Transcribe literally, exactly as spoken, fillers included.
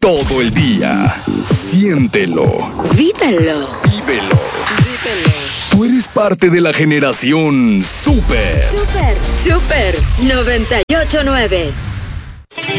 todo el día. Siéntelo. Vívelo. Vívelo. Vívelo. Tú eres parte de la generación Super. Super, Super noventa y ocho nueve.